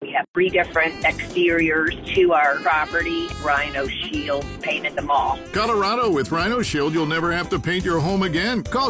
We have 3 different exteriors to our property. Rhino Shield painted them all. Colorado, with Rhino Shield, you'll never have to paint your home again. Call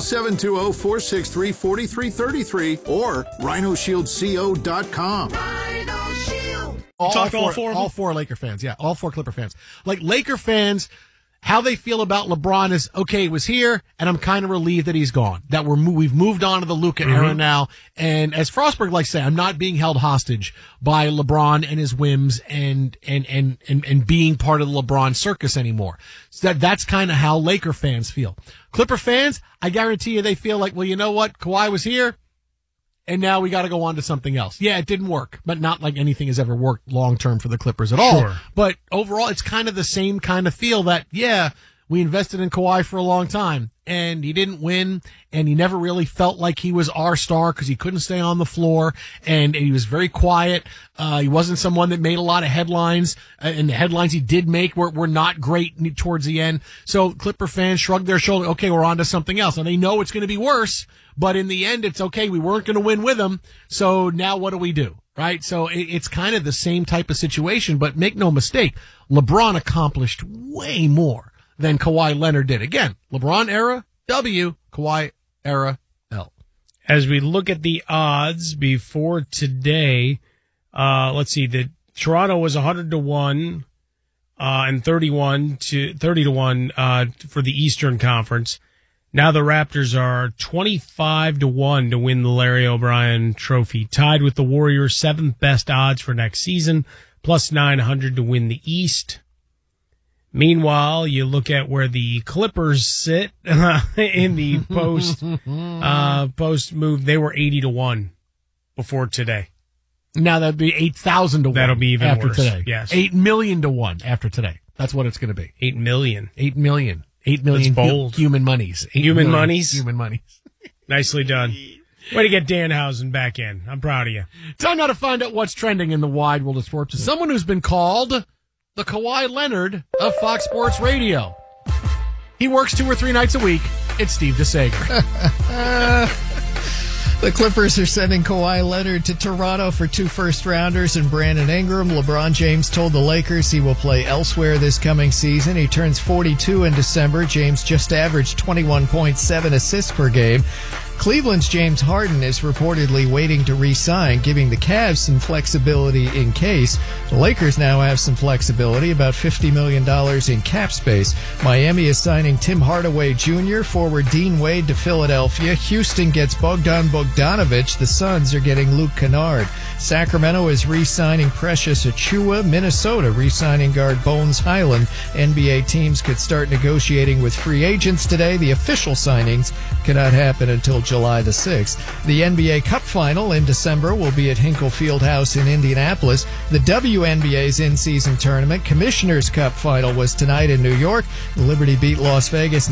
720-463-4333 or rhinoshieldco.com. Rhino Shield. All four Laker fans. Yeah, all 4 Clipper fans. Like, Laker fans, how they feel about LeBron is, okay, he was here, and I'm kind of relieved that he's gone. That we've moved on to the Luka era now. And as Frostberg likes to say, I'm not being held hostage by LeBron and his whims and being part of the LeBron circus anymore. So that's kind of how Laker fans feel. Clipper fans, I guarantee you they feel like, well, you know what? Kawhi was here, and now we got to go on to something else. Yeah, it didn't work, but not like anything has ever worked long-term for the Clippers at all. Sure. But overall, it's kind of the same kind of feel that, yeah, we invested in Kawhi for a long time, and he didn't win, and he never really felt like he was our star because he couldn't stay on the floor, and he was very quiet. He wasn't someone that made a lot of headlines, and the headlines he did make were not great towards the end. So Clipper fans shrugged their shoulder, okay, we're on to something else. And they know it's going to be worse, but in the end, it's okay, we weren't going to win with him, so now what do? Right? So it's kind of the same type of situation, but make no mistake, LeBron accomplished way more than Kawhi Leonard did. Again, LeBron era, W, Kawhi era, L. As we look at the odds before today, let's see, the Toronto was 100-1 and 30 to 1 for the Eastern Conference. Now the Raptors are 25-1 to win the Larry O'Brien Trophy, tied with the Warriors' 7th best odds for next season, plus 900 to win the East. Meanwhile, you look at where the Clippers sit in the post move. They were 80-1 before today. Now that'd be 8,000 to 1. That'll be even after worse. Today. Yes, 8 million to 1 after today. That's what it's going to be. 8 million. 8 million. 8 million. That's bold. Human monies. Human monies. Human monies. Nicely done. Way to get Danhausen back in. I'm proud of you. Time now to find out what's trending in the wide world of sports. Someone who's been called the Kawhi Leonard of Fox Sports Radio. He works 2 or 3 nights a week. It's Steve DeSager. The Clippers are sending Kawhi Leonard to Toronto for 2 first-rounders and Brandon Ingram. LeBron James told the Lakers he will play elsewhere this coming season. He turns 42 in December. James just averaged 21.7 assists per game. Cleveland's James Harden is reportedly waiting to re-sign, giving the Cavs some flexibility in case. The Lakers now have some flexibility, about $50 million in cap space. Miami is signing Tim Hardaway Jr., forward Dean Wade to Philadelphia. Houston gets Bogdan Bogdanovic. The Suns are getting Luke Kennard. Sacramento is re-signing Precious Achiuwa. Minnesota re-signing guard Bones Highland. NBA teams could start negotiating with free agents today. The official signings cannot happen until July the 6th. The NBA Cup Final in December will be at Hinkle Fieldhouse in Indianapolis. The WNBA's in-season tournament Commissioner's Cup Final was tonight in New York. Liberty beat Las Vegas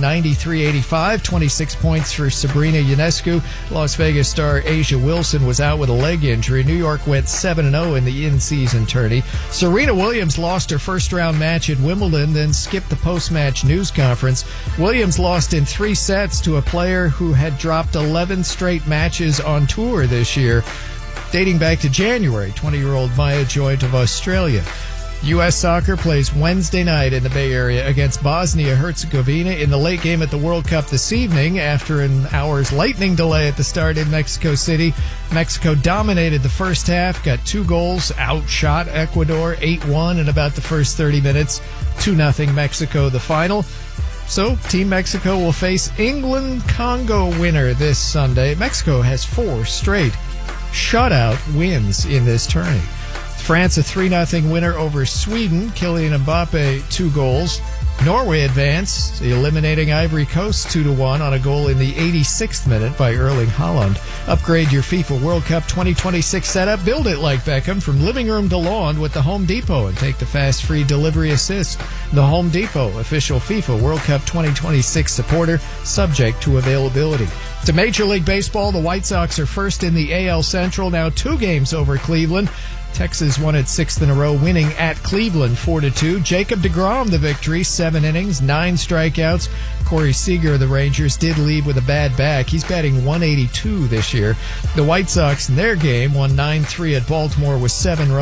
93-85, 26 points for Sabrina Ionescu. Las Vegas star Asia Wilson was out with a leg injury. New York went 7-0 in the in-season tourney. Serena Williams lost her first-round match at Wimbledon, then skipped the post-match news conference. Williams lost in 3 sets to a player who had dropped 11 straight matches on tour this year, dating back to January. 20-year-old Maya Joint of Australia. U.S. Soccer plays Wednesday night in the Bay Area against Bosnia-Herzegovina in the late game at the World Cup this evening. After an hour's lightning delay at the start in Mexico City, Mexico dominated the first half, got 2 goals, outshot Ecuador 8-1 in about the first 30 minutes. 2-0 Mexico the final. So, Team Mexico will face England-Congo winner this Sunday. Mexico has 4 straight shutout wins in this tourney. France a 3-0 winner over Sweden. Kylian Mbappe 2 goals. Norway advanced, eliminating Ivory Coast 2-1 on a goal in the 86th minute by Erling Haaland. Upgrade your FIFA World Cup 2026 setup. Build it like Beckham from living room to lawn with the Home Depot and take the fast free delivery assist. The Home Depot, official FIFA World Cup 2026 supporter, subject to availability. To Major League Baseball, the White Sox are first in the AL Central, now 2 games over Cleveland. Texas won its 6th in a row, winning at Cleveland 4-2. Jacob deGrom, the victory, 7 innings, 9 strikeouts. Corey Seager of the Rangers did leave with a bad back. He's batting 182 this year. The White Sox in their game won 9-3 at Baltimore with 7 runs.